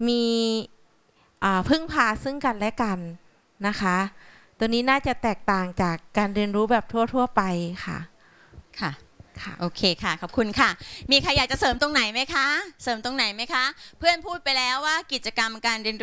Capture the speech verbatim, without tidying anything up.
มีพึ่งพาซึ่งกันและกันนะคะตัวนี้น่าจะแตกต่างจากการเรียนรู้แบบทั่วๆไปค่ะค่ะโอเคค่ะขอบคุณค่ะมีใครอยากจะเสริมตรงไหนไหมคะเสริมตรงไหนไหมคะเพื่อนพูดไปแล้วว่ากิจกรรมการเรียน